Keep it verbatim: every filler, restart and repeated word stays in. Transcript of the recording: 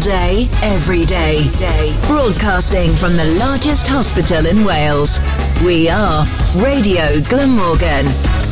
day, every day. Broadcasting from the largest hospital in Wales. We are Radio Glamorgan.